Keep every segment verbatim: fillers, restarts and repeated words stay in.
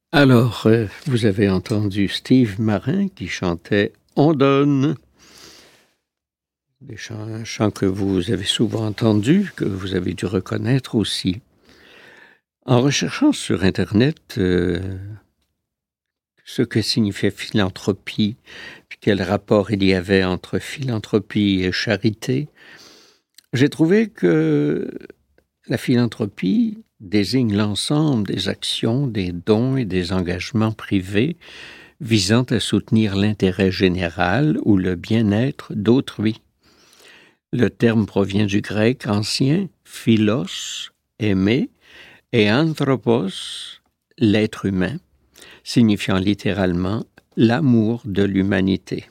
Alors, euh, vous avez entendu Steve Marin qui chantait « On donne ». Des chants, un chant que vous avez souvent entendu, que vous avez dû reconnaître aussi. En recherchant sur Internet euh, ce que signifiait philanthropie, puis quel rapport il y avait entre philanthropie et charité, j'ai trouvé que la philanthropie désigne l'ensemble des actions, des dons et des engagements privés visant à soutenir l'intérêt général ou le bien-être d'autrui. Le terme provient du grec ancien philos, aimer, et anthropos, l'être humain, signifiant littéralement l'amour de l'humanité.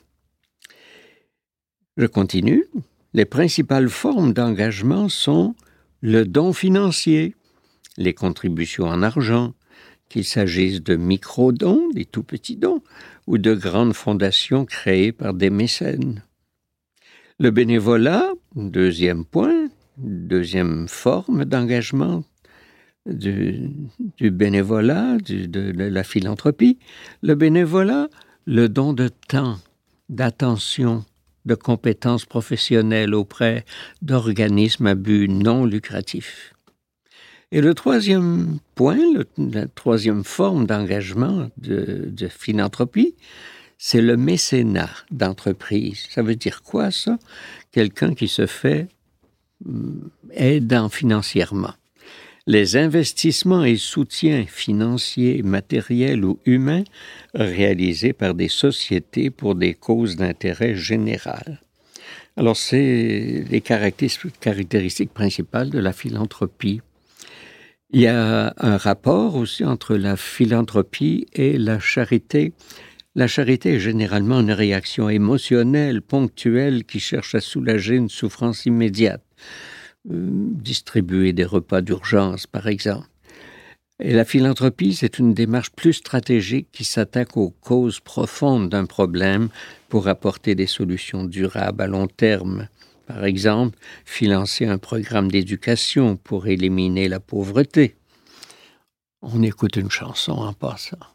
Je continue. Les principales formes d'engagement sont le don financier, les contributions en argent, qu'il s'agisse de micro-dons, des tout petits dons, ou de grandes fondations créées par des mécènes. Le bénévolat, deuxième point, deuxième forme d'engagement du, du bénévolat, du, de, de la philanthropie. Le bénévolat, le don de temps, d'attention, de compétences professionnelles auprès d'organismes à but non lucratif. Et le troisième point, le, la troisième forme d'engagement de, de philanthropie, c'est le mécénat d'entreprise. Ça veut dire quoi, ça? Quelqu'un qui se fait aidant financièrement. Les investissements et soutiens financiers, matériels ou humains réalisés par des sociétés pour des causes d'intérêt général. Alors, c'est les caractéristiques principales de la philanthropie. Il y a un rapport aussi entre la philanthropie et la charité. La charité est généralement une réaction émotionnelle, ponctuelle, qui cherche à soulager une souffrance immédiate. Euh, distribuer des repas d'urgence, par exemple. Et la philanthropie, c'est une démarche plus stratégique qui s'attaque aux causes profondes d'un problème pour apporter des solutions durables à long terme. Par exemple, financer un programme d'éducation pour éliminer la pauvreté. On écoute une chanson en passant.